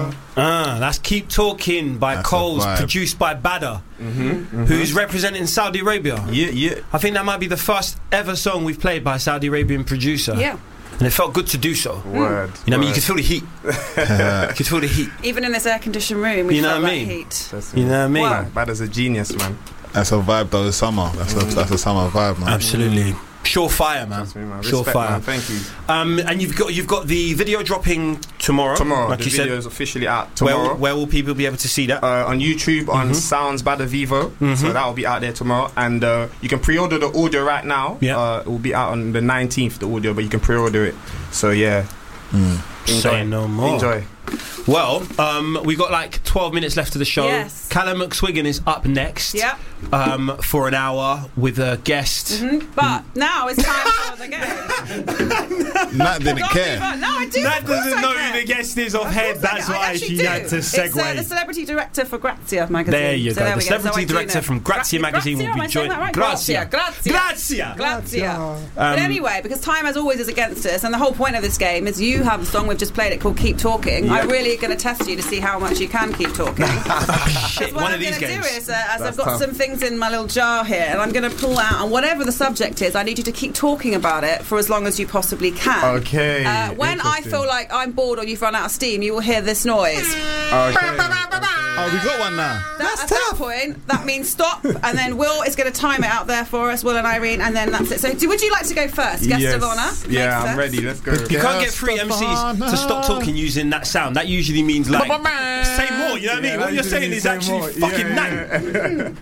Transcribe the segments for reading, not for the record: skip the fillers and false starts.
That's Keep Talking by Coles, produced by Badder, who's representing Saudi Arabia. Yeah. I think that might be the first ever song we've played by a Saudi Arabian producer. Yeah. And it felt good to do so. Word. You know what I mean? You could feel the heat. You could feel the heat. Even in this air-conditioned room, we felt that heat. You know what I mean? Wow. Badder's a genius, man. That's a vibe though, it's summer. That's a summer vibe, man. Absolutely. Surefire, man. Surefire. Man. Thank you. And you've got the video dropping tomorrow. Like the video is officially out tomorrow. Where will people be able to see that? On YouTube, on Sounds Badder Vivo. So that will be out there tomorrow. And you can pre-order the audio right now. Yeah. It will be out on the 19th, the audio, but you can pre-order it. So yeah. Say no more. Enjoy. Well, we've got like 12 minutes left of the show. Yes. Callum McSwiggan is up next. Yep. For an hour with a guest. But now it's time for the game. Nat didn't care. No, I do. Nat doesn't know who the guest is off head. That's why she had to segue. It's the celebrity director for Grazia magazine. There you go. The celebrity director from Grazia magazine will be joining. Grazia. But anyway, because time as always is against us, and the whole point of this game is you have a song we've just played it called Keep Talking. I'm really going to test you to see how much you can keep talking. Shit, one of these games. What I'm going to do is, as I've got some things in my little jar here, and I'm going to pull out, and whatever the subject is, I need you to keep talking about it for as long as you possibly can. Okay. When I feel like I'm bored or you've run out of steam, you will hear this noise. Okay. Oh, we got one now. At that point, that means stop, and then Will is going to time it out there for us, Will and Irene, and then that's it. So, would you like to go first, guest of honour? Yeah, I'm ready. Let's go. You can't get three MCs to stop talking using that sound. That usually means like say more. You know what I mean? What you're saying is actually fucking nang.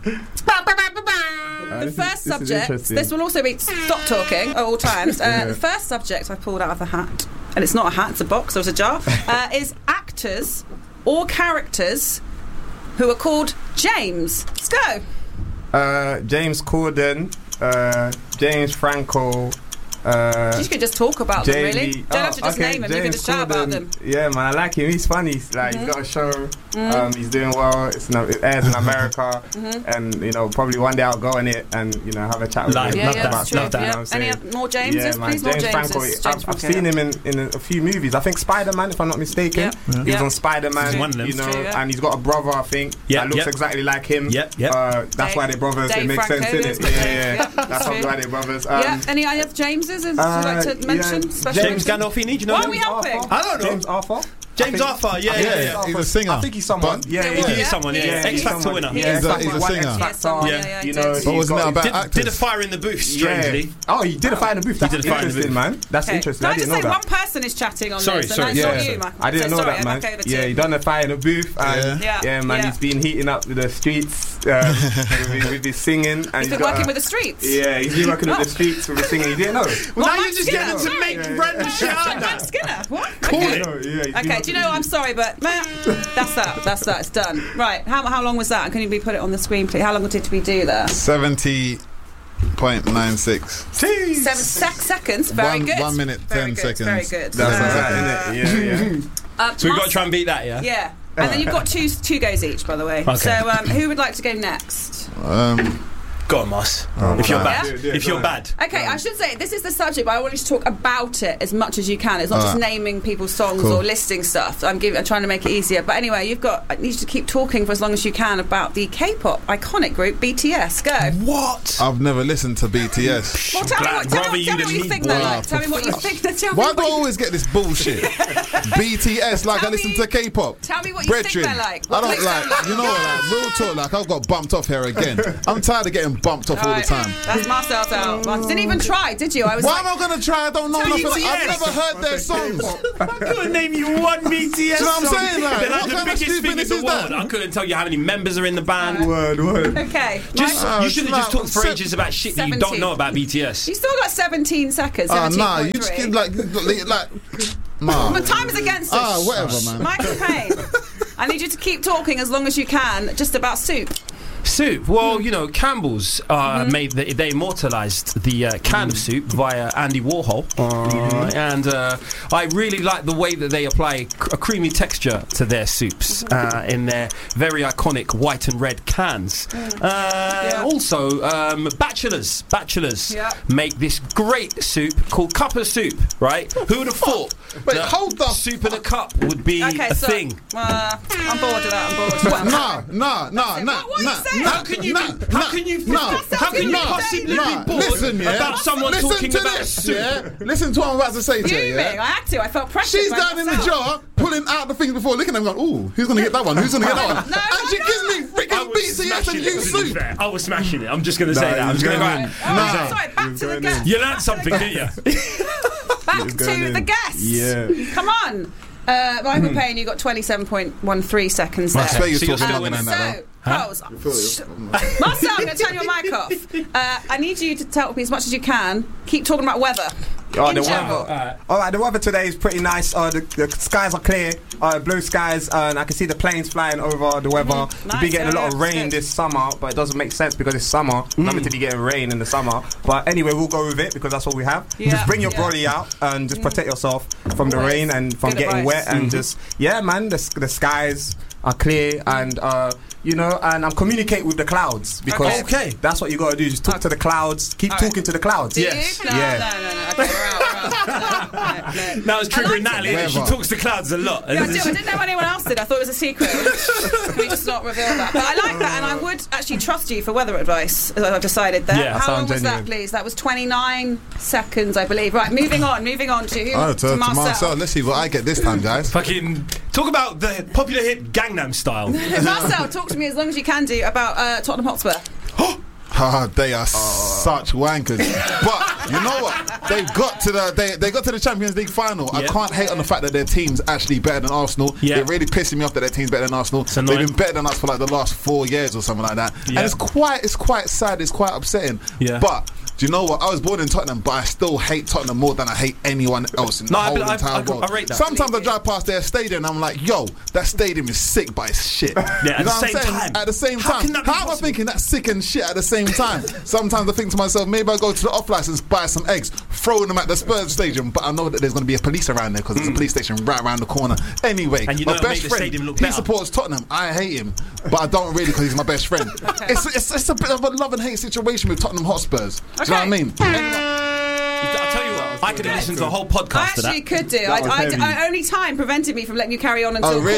The first subject, this will also be stop talking at all times. The first subject I pulled out of the hat, and it's not a hat, it's a box or it's a jar, is actors or characters who are called James. Let's go. James Corden, James Franco. You could just talk about them, Jamie. really. Don't have to just name them. You can just chat about them. Yeah, man, I like him. He's funny. He's got a show. He's doing well. It airs in America, and probably one day I'll go on it and have a chat with him. Love that. Any more Jameses? Yeah, man. Please, more James Franco. I've seen him in a few movies. I think Spider-Man, if I'm not mistaken. He was on Spider-Man. And he's got a brother, I think, that looks exactly like him. That's why they're brothers. It makes sense, innit? Yeah. That's why they're brothers. Any other Jameses? Would you like to mention? James Gandolfini, do you know him? Why are we helping? I don't know. James Arthur. James Arthur, yeah. He's a singer. I think he's someone. He is someone, X Factor winner. He's a singer. But wasn't that about actors? Did a fire in the booth, strangely. Oh, he did a fire in the booth. That's interesting, man. That's interesting. I didn't know that. One person is chatting on this, and that's not you, Michael. I didn't know that, man. Yeah, he done a fire in the booth, and man, he's been heating up the streets with his singing. He's been working with the streets. Yeah, he's been working with the streets with his singing. You didn't know? Well, now you're just getting to make random shit out Mike Skinner. What? Call it. Okay, do you know, I'm sorry, but that's that. It's done. Right, how long was that? Can you put it on the screen, please? How long did we do there? 70.96. 7 seconds. Very good. 1 minute, 10 seconds. Very good. That's right, isn't it? Yeah. So we've got to try and beat that, yeah? Yeah. And then you've got two goes each, by the way. Okay. So who would like to go next? Go on, Moss. If you're bad. If you're bad. Okay, I should say, this is the subject, but I want you to talk about it as much as you can. It's not just naming people's songs or listing stuff. I'm trying to make it easier. But anyway, I need you to keep talking for as long as you can about the K-pop iconic group BTS. Go. What? I've never listened to BTS. Well, tell me what you think they're like. Tell me what you think. Why do I always get this bullshit? BTS, like I listen to K-pop. Tell me what you think they're like. I don't like, real talk, like I've got bumped off here again. I'm tired of getting bumped off all the time. That's Marcel's out. Didn't even try, did you? Why am I going to try? I don't know nothing. I've never heard their songs. I couldn't name you one BTS Do you know what I'm saying? Like, they're what the kind of biggest thing in stupidness the is world. that? I couldn't tell you how many members are in the band. Word. Okay. You should have just talked for ages about shit that you don't know about BTS. You still got 17 seconds. Nah, you just keep like the time is against us. Whatever, man. Michael Payne, I need you to keep talking as long as you can, just about soup. Soup. Well, Campbell's they immortalised the can of soup via Andy Warhol, and I really like the way that they apply a creamy texture to their soups in their very iconic white and red cans. Also, bachelors make this great soup called cup of soup. Right? Who would have thought Wait, hold up. Soup in a cup would be a thing. I'm bored of that. How can you possibly be bored about someone talking about soup? Yeah? Listen to what I'm about to say to you. I had to. I felt pressure. She's down in the jar, pulling out the things before, looking at them going, ooh, who's going to get that one? Who's going to get that one? And she gives me freaking beats of yes and you soup. I was smashing it. I'm just going to say that. I'm just going to go. Sorry, back to the guest. You learned something, didn't you? Back to the guest. Yeah. Come on. Michael Payne, you got 27.13 seconds there. I swear you're talking longer than that. Marcel, I'm going to turn your mic off. I need you to tell me as much as you can. Keep talking about weather. Oh, the weather. All right, the weather today is pretty nice. The skies are clear, blue skies, and I can see the planes flying over the weather. We've been getting a lot of rain this summer, but it doesn't make sense because it's summer. Not meant to be getting rain in the summer. But anyway, we'll go with it because that's what we have. Yeah. Just bring your body out and just protect yourself from the rain and from getting wet. And just, man, the skies are clear and... and I'm communicating with the clouds because that's what you got to do. Just talk to the clouds. Keep talking to the clouds. Yes. No. Okay, we're out. Now it's triggering Natalie. She talks to clouds a lot. Yeah, I didn't know anyone else did. I thought it was a secret. Can we just not reveal that? But I like that, and I would actually trust you for weather advice. As I've decided there. Yeah, how long was that, please? That was 29 seconds, I believe. Right, moving on to Marcel. Let's see what I get this time, guys. Fucking talk about the popular hit Gangnam Style. Marcel, talk to me as long as you can do about Tottenham Hotspur. They are such wankers. But you know what? They got to the Champions League final. I can't hate on the fact that their team's actually better than Arsenal. They're really pissing me off that their team's better than Arsenal. They've been better than us for like the last 4 years or something like that. And it's quite sad. It's quite upsetting. But do you know what? I was born in Tottenham, but I still hate Tottenham more than I hate anyone else in the whole entire world. I rate that. Sometimes I drive past their stadium and I'm like, yo, that stadium is sick, but it's shit. At the same time. How am I thinking that's sick and shit at the same time? Sometimes I think to myself, maybe I go to the off license, buy some eggs, throw them at the Spurs stadium, but I know that there's going to be a police around there because there's a police station right around the corner. Anyway, and my best friend, he supports Tottenham. I hate him, but I don't really because he's my best friend. It's a bit of a love and hate situation with Tottenham Hotspurs. Do you know what I mean? I'll tell you what, I could have listened to a whole podcast to that. I actually could do. Only time prevented me from letting you carry on until I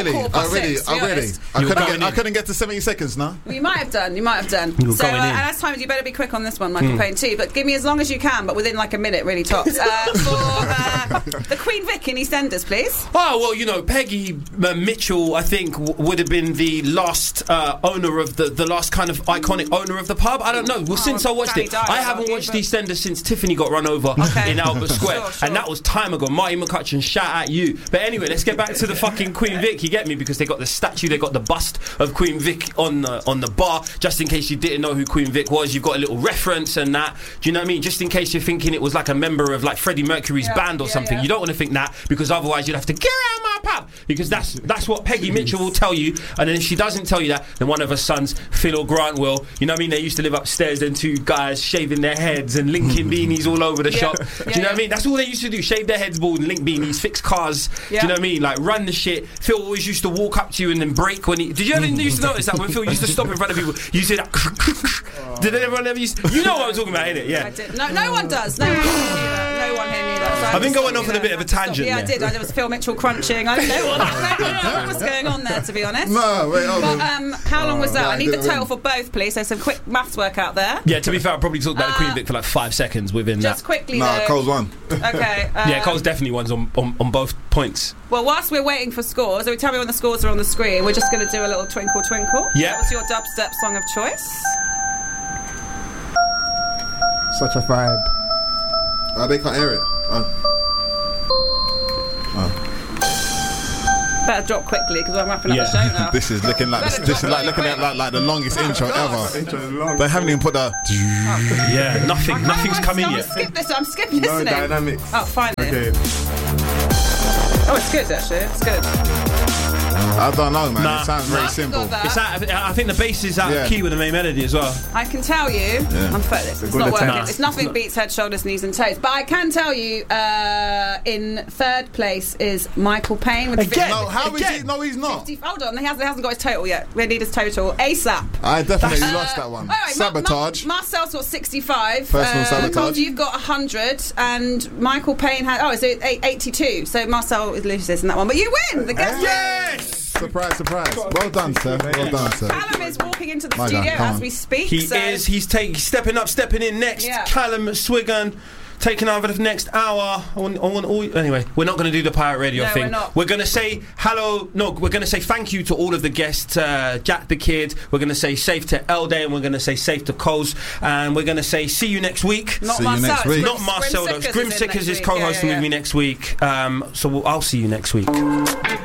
really? couldn't get to 70 seconds now. Well, you might have done. So, and as time, you better be quick on this one, Michael Payne, too. But give me as long as you can, but within like a minute, really tops. For the Queen Vic in EastEnders, please. Oh, well, Peggy Mitchell, I think, would have been the last owner of the last kind of iconic owner of the pub. I don't know. Well, since I watched it, I haven't watched EastEnders since Tiffany got run over in Albert Square. Sure. And that was time ago. Marty McCutcheon, shout out you. But anyway, let's get back to the fucking Queen Vic. You get me? Because they got the statue, they got the bust of Queen Vic on the bar. Just in case you didn't know who Queen Vic was, you've got a little reference and that. Do you know what I mean? Just in case you're thinking it was like a member of like Freddie Mercury's band or something. You don't want to think that because otherwise you'd have to get out my pub. Because that's what Peggy Mitchell will tell you. And then if she doesn't tell you that, then one of her sons, Phil or Grant, will. You know what I mean? They used to live upstairs, then two guys shaving their heads and linking beanies all over the shop. Do you know what I mean? That's all they used to do. Shave their heads bald and link beanies, fix cars. Do you know what I mean? Like run the shit. Phil always used to walk up to you and then break when he... Did you ever used to notice that when Phil used to stop in front of people, you say that... Did everyone ever used to... You know what I'm talking about, innit? Yeah. I did. No one does. No one here knew that. No one here knew that. So I think I went off on a bit of a tangent. Yeah, I did. There was Phil Mitchell crunching. I don't know what was going on there, to be honest. No, wait, but, how long was that? I need the total for both, please. So some quick maths work out there. Yeah, to be fair, I probably talked about the Queen Vic for like 5 seconds within that. Just quickly, though. Cole's won. Okay. Cole's definitely won on both points. Well, whilst we're waiting for scores, so tell me when the scores are on the screen. We're just going to do a little twinkle twinkle. Yeah. What's your dubstep song of choice? Such a vibe. They can't hear it. Better drop quickly because I'm wrapping up the show now. This is looking like like the longest intro ever. They haven't even put the. Yeah, nothing's coming yet. I'm skipping listening. No dynamics. Oh, finally. Okay. Oh, it's good actually. It's good. I don't know, man. It sounds very simple. I think the bass is out of key with the main melody as well. I can tell you, it's not working. It's nothing beats Head, Shoulders, Knees and Toes. But I can tell you, in third place is Michael Payne. With how is he? No, he's not. Hold on, he hasn't got his total yet. We need his total ASAP. I definitely lost that one. Sabotage. Marcel's got 65. Personal sabotage. You've got 100, and Michael Payne had 82. So Marcel loses in that one, but you win. The guest. Yes. Surprise, surprise. Well done, sir. Well done, sir. Callum is walking into the studio as we speak. He is. He's stepping in next. Yeah. Callum Swigan. Taking over the next hour. Anyway, we're not going to do the Pirate Radio thing. We're not. We're going to say hello. No, we're going to say thank you to all of the guests. Jack the Kid. We're going to say safe to Elde, and we're going to say safe to Coles. And we're going to say see you next week. Not Marcel. Not Marcel. Grim Sickers is co-hosting with me next week. So I'll see you next week.